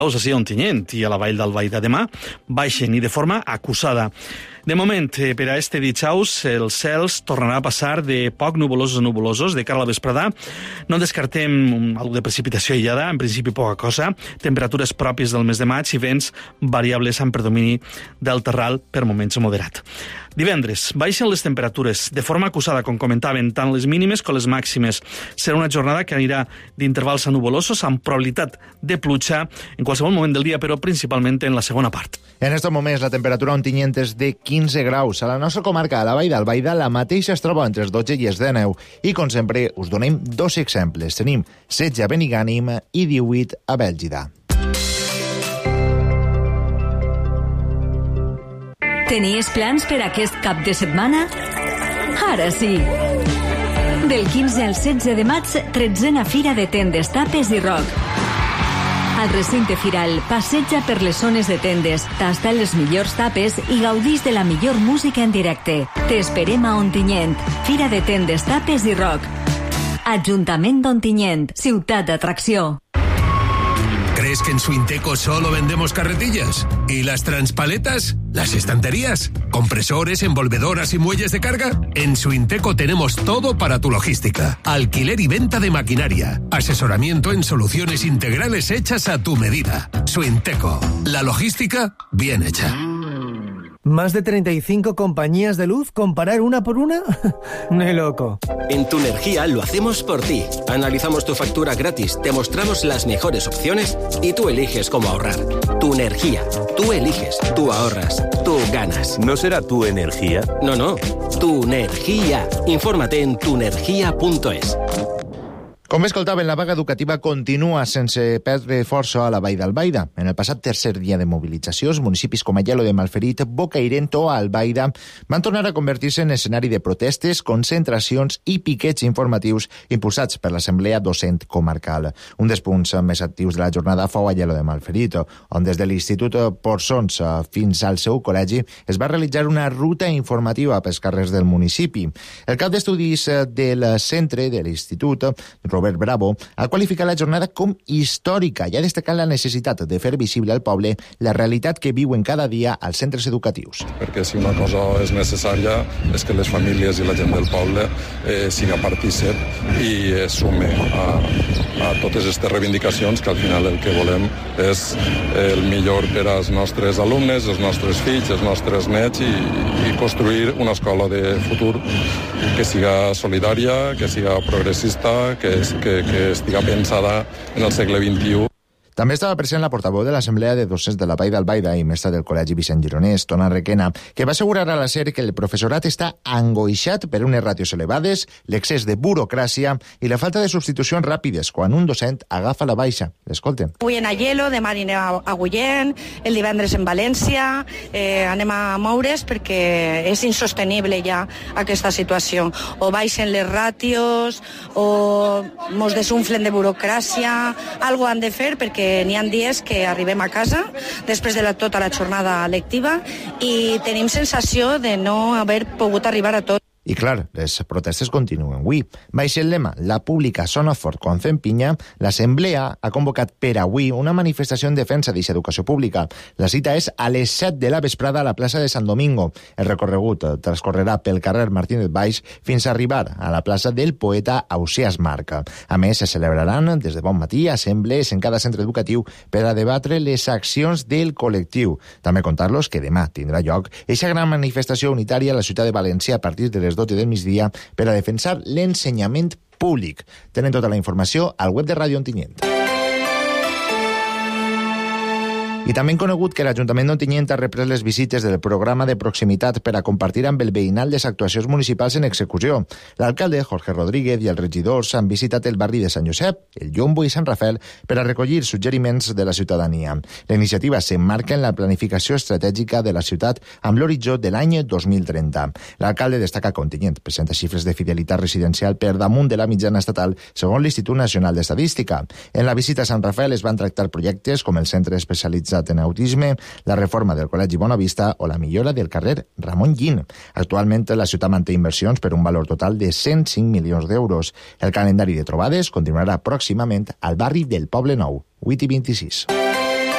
així a Ontinyent i a la vall d'Albaida. Demà baixen i de forma acusada. De moment, per a este dijous, els cels tornarà a passar de poc nuvolosos a nuvolosos de cara a la vesprada. No descartem alguna de precipitació aïllada, en principi poca cosa, temperatures pròpies del mes de maig i vents variables amb predomini del terral per moments moderat. Divendres, baixen les temperatures de forma acusada, com comentaven, tant les mínimes com les màximes. Serà una jornada que anirà d'intervals a nuvolosos amb probabilitat de pluja en qualsevol moment del dia, però principalment en la segona part. En estos moments la temperatura a Ontinyent és de 15 graus. A la nostra comarca, a la vall d'Albaida, la mateixa es troba entre els 12 i els 19. I, com sempre, us donem dos exemples. Tenim 16 a Benigànim i 18 a Bèlgida. Tenies plans per aquest cap de setmana? Ara sí! Del 15 al 16 de maig, 13a Fira de Tendes, Tapes i Rock. Al recinte firal, passeja per les zones de tendes, tasta les millors tapes i gaudís de la millor música en directe. T'esperem a Ontinyent, Fira de Tendes, Tapes i Rock. Ajuntament d'Ontinyent, ciutat d'atracció. ¿Crees que en Suinteco solo vendemos carretillas? ¿Y las transpaletas? ¿Las estanterías? ¿Compresores, envolvedoras y muelles de carga? En Suinteco tenemos todo para tu logística. Alquiler y venta de maquinaria. Asesoramiento en soluciones integrales hechas a tu medida. Suinteco. La logística bien hecha. ¿Más de 35 compañías de luz? ¿Comparar una por una? ¡Ni loco! En Tu Energía lo hacemos por ti. Analizamos tu factura gratis, te mostramos las mejores opciones y tú eliges cómo ahorrar. Tu Energía. Tú eliges, tú ahorras, tú ganas. ¿No será Tu Energía? No. Tu Energía. Infórmate en tuenergia.es. Com bé escoltaven, la vaga educativa continua sense perdre força a la vall d'Albaida. En el passat tercer dia de mobilització, els municipis com Aielo de Malferit, Bocairent o Albaida van tornar a convertir-se en escenari de protestes, concentracions i piquets informatius impulsats per l'Assemblea Docent Comarcal. Un dels punts més actius de la jornada fou Aielo de Malferit, on des de l'Institut Porsons fins al seu col·legi es va realitzar una ruta informativa pels carrers del municipi. El cap d'estudis del centre de l'Institut, Robert Bravo, ha qualificat la jornada com històrica i ha destacat la necessitat de fer visible al poble la realitat que viuen cada dia als centres educatius. Perquè si una cosa és necessària és que les famílies i la gent del poble siga partícip i es sume a totes aquestes reivindicacions que al final el que volem és el millor per als nostres alumnes, els nostres fills, els nostres nets i construir una escola de futur que siga solidària, que siga progressista, que estiga pensada en el segle XXI. També estava present la portaveu de l'Assemblea de Docents de la Vall d'Albaida i mestra del Col·legi Vicent Gironès, Tona Requena, que va assegurar a la SER que el professorat està angoixat per unes ràtios elevades, l'excés de burocràcia i la falta de substitucions ràpides quan un docent agafa la baixa. L'escolten. Avui en Aielo, demà anem a Agullent, el divendres en València, anem a moure's perquè és insostenible ja aquesta situació. O baixen les ràtios, o mos desunflen de burocràcia, algo han de fer perquè n'hi ha dies que arribem a casa després de tota la jornada lectiva i tenim sensació de no haver pogut arribar a tot. I clar, les protestes continuen avui. Baix el lema, la pública sona fort quan fem pinya, l'Assemblea ha convocat per avui una manifestació en defensa d'aquesta educació pública. La cita és a les 7 de la vesprada a la plaça de Sant Domingo. El recorregut transcorrerà pel carrer Martínez Baix fins a arribar a la plaça del poeta Ausiàs Marc. A més, se celebraran des de bon matí assemblees en cada centre educatiu per a debatre les accions del col·lectiu. També contar-los que demà tindrà lloc eixa gran manifestació unitària a la ciutat de València a partir de les 12 del migdia per a defensar l'ensenyament públic. Tenen tota la informació al web de Ràdio Ontinyent. I també hem conegut que l'Ajuntament d'Ontinyent ha reprès les visites del programa de proximitat per a compartir amb el veïnat les actuacions municipals en execució. L'alcalde, Jorge Rodríguez, i els regidors han visitat el barri de Sant Josep, el Llombo i Sant Rafael per a recollir suggeriments de la ciutadania. La iniciativa s'emmarca en la planificació estratègica de la ciutat amb l'horitzó de l'any 2030. L'alcalde destaca que Ontinyent presenta xifres de fidelitat residencial per damunt de la mitjana estatal segons l'Institut Nacional d'Estadística. En la visita a Sant Rafael es van tractar projectes com el centre especialitzat en autisme, la reforma del Col·legi Bonavista o la millora del carrer Ramon Llin. Actualment, la ciutat manté inversions per un valor total de 105 milions d'euros. El calendari de trobades continuarà pròximament al barri del Poble Nou, 8 i 26.